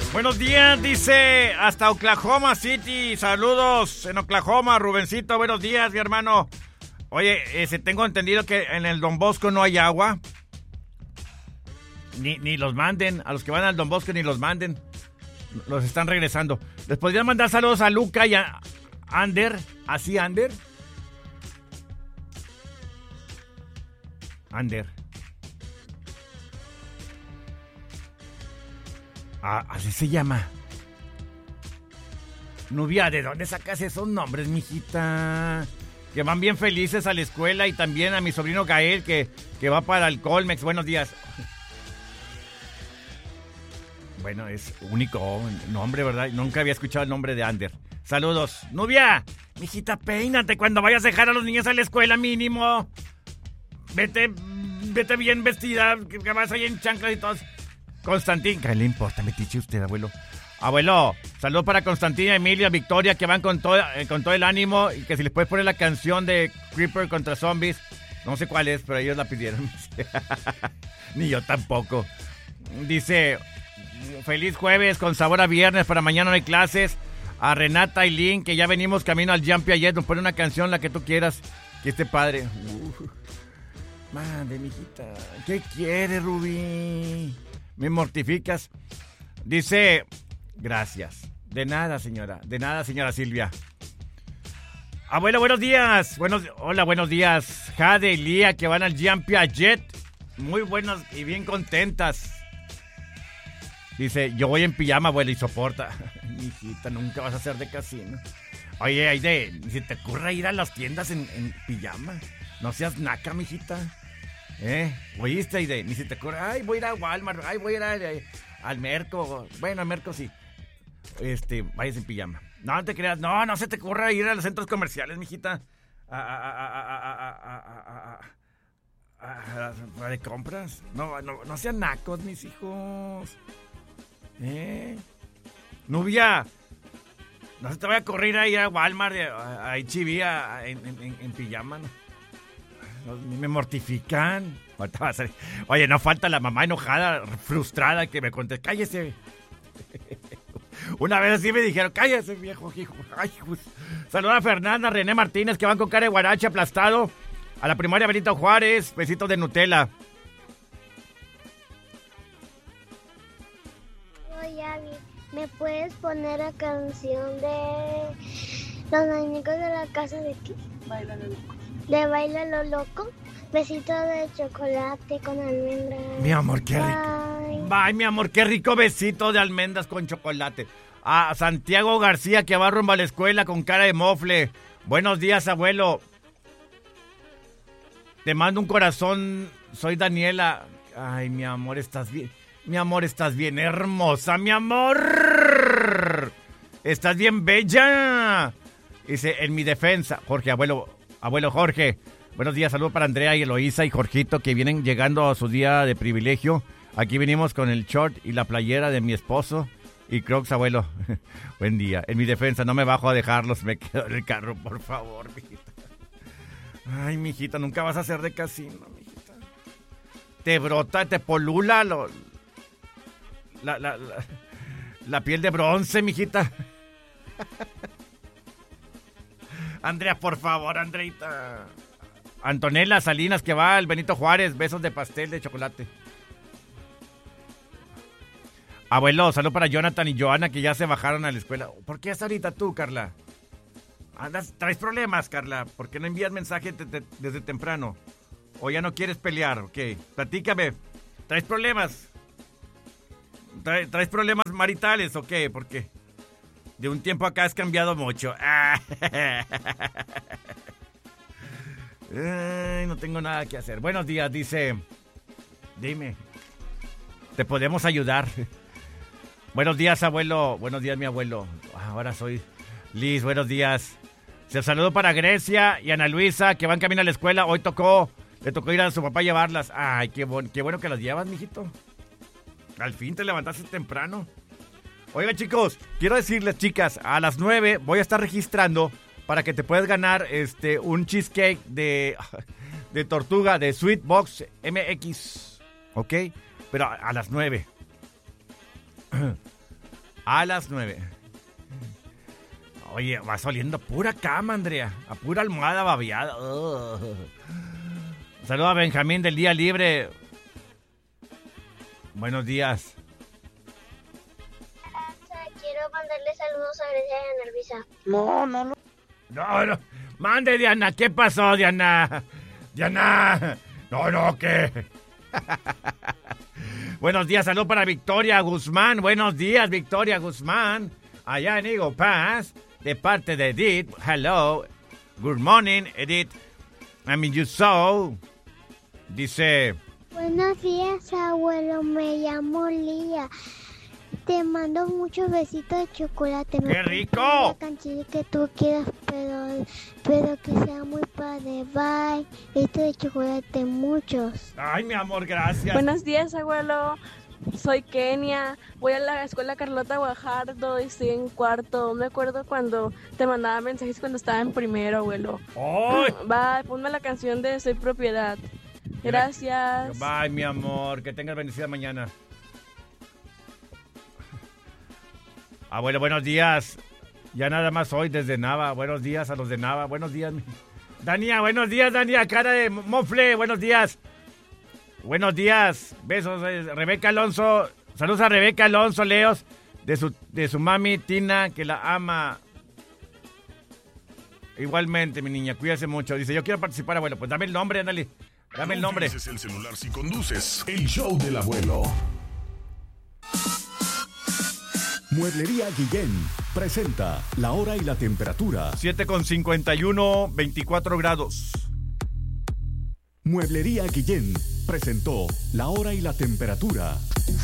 Buenos días, dice, hasta Oklahoma City. Saludos en Oklahoma, Rubencito. Buenos días, mi hermano. Oye, tengo entendido que en el Don Bosco no hay agua. Ni los manden. A los que van al Don Bosco ni los manden. Los están regresando. ¿Les podrían mandar saludos a Luca y a Ander? ¿Así, Ander? Ander. Así se llama. Nubia, ¿de dónde sacas esos nombres, mijita? Que van bien felices a la escuela y también a mi sobrino Gael que va para el Colmex. Buenos días. Bueno, es único nombre, ¿verdad? Nunca había escuchado el nombre de Ander. Saludos. Nubia, mijita, peínate cuando vayas a dejar a los niños a la escuela mínimo. Vete bien vestida, que vas ahí en chanclas y todo. Constantín, ¿qué le importa? Metiche usted, abuelo. Abuelo, saludos para Constantina, Emilia, Victoria, que van con todo el ánimo. Y que si les puedes poner la canción de Creeper contra Zombies. No sé cuál es, pero ellos la pidieron. Ni yo tampoco. Dice, feliz jueves con sabor a viernes, para mañana no hay clases. A Renata y Lynn, que ya venimos camino al Jumpy ayer. Nos pone una canción, la que tú quieras, que esté padre. Madre, mijita, ¿qué quieres, Rubí? Me mortificas. Dice, gracias. De nada, señora Silvia. Abuelo, buenos días. Hola, buenos días. Jade y Lía, que van al Jumpy Jet. Muy buenas y bien contentas. Dice, yo voy en pijama, abuela, y soporta. Mijita, nunca vas a ser de casino. Oye, Aide, ni se te ocurra ir a las tiendas en pijama. No seas naca, mijita. ¿Oíste, Aide? Ni se te ocurra, ay, voy a ir a Walmart, ay, voy a ir al Merco. Bueno, al Merco sí. Vayas en pijama. No te creas, no se te ocurra ir a los centros comerciales, mijita. ¿De compras? No sean nacos, mis hijos. Nubia, no se te vaya a correr a ir a Walmart, a H-E-B, en pijama, ¿no? Me mortifican. Oye, no falta la mamá enojada, frustrada, que me conteste, cállese. Una vez así me dijeron, cállese, viejo hijo. Ay, saluda a Fernanda, René Martínez, que van con cara de guarache aplastado. A la primaria Benito Juárez, besitos de Nutella. Oye, Abby, ¿me puedes poner la canción de los muñecos de la casa de qué? Baila lo loco. De Baila lo Loco. Besito de chocolate con almendras. Mi amor, qué rico. Bye, mi amor, qué rico besito de almendras con chocolate. A Santiago García, que va rumbo a la escuela con cara de mofle. Buenos días, abuelo. Te mando un corazón. Soy Daniela. Ay, mi amor, estás bien. Mi amor, estás bien hermosa, mi amor. Estás bien bella. Dice, en mi defensa, Jorge, abuelo Jorge. Buenos días, saludos para Andrea y Eloísa y Jorgito, que vienen llegando a su día de privilegio. Aquí venimos con el short y la playera de mi esposo y Crocs, abuelo. Buen día. En mi defensa, no me bajo a dejarlos, me quedo en el carro, por favor, mijita. Ay, mijita, nunca vas a ser de casino, mijita. Te brota, te polula la piel de bronce, mijita. Andrea, por favor, Andreita. Antonella Salinas, que va al Benito Juárez, besos de pastel de chocolate. Abuelo, salud para Jonathan y Joana, que ya se bajaron a la escuela. ¿Por qué hasta ahorita tú, Carla? Traes problemas, Carla. ¿Por qué no envías mensaje desde temprano? ¿O ya no quieres pelear? Ok, platícame. ¿Traes problemas? ¿Traes problemas maritales o qué? ¿Por qué? De un tiempo acá has cambiado mucho. Ay, no tengo nada que hacer. Buenos días, dice. Dime. ¿Te podemos ayudar? Buenos días, abuelo. Buenos días, mi abuelo. Ahora soy Liz. Buenos días. Se saludo para Grecia y Ana Luisa, que van camino a la escuela. Hoy le tocó ir a su papá a llevarlas. Ay, qué bueno que las llevas, mijito. Al fin te levantaste temprano. Oigan, chicos, quiero decirles, chicas, a las 9 voy a estar registrando para que te puedas ganar un cheesecake de tortuga de Sweet Box MX. ¿Ok? Pero a las 9. A las 9. Oye, vas oliendo pura cama, Andrea. A pura almohada babeada. Saludos a Benjamín del Día Libre. Buenos días. Quiero mandarle saludos a Grecia y a Nervisa. No. Mande, Diana. ¿Qué pasó, Diana? Diana. No, ¿qué? Buenos días, salud para Victoria Guzmán. Buenos días, Victoria Guzmán. Allá en Eagle Pass, de parte de Edith. Hello. Good morning, Edith. I mean, you saw. Dice... Buenos días, abuelo. Me llamo Lía. Te mando muchos besitos de chocolate. ¡Qué rico! La canción que tú quieras, pero que sea muy padre. Bye. Besitos de chocolate, muchos. Ay, mi amor, gracias. Buenos días, abuelo. Soy Kenia. Voy a la escuela Carlota Guajardo y estoy en cuarto. Me acuerdo cuando te mandaba mensajes cuando estaba en primero, abuelo. ¡Ay! Bye, ponme la canción de Soy Propiedad. Gracias. Bye, mi amor. Que tengas bendecida mañana. Abuelo, buenos días. Ya nada más hoy desde Nava. Buenos días a los de Nava. Buenos días. Dania, buenos días, Dania. Cara de mofle, buenos días. Buenos días. Besos, Rebeca Alonso. Saludos a Rebeca Alonso, Leos. De su mami, Tina, que la ama. Igualmente, mi niña. Cuídase mucho. Dice, yo quiero participar, abuelo. Pues dame el nombre, ándale. Dame el nombre. No utilices el celular si conduces. El show del abuelo. Mueblería Guillén presenta la hora y la temperatura. 7:51, 24 grados. Mueblería Guillén presentó la hora y la temperatura.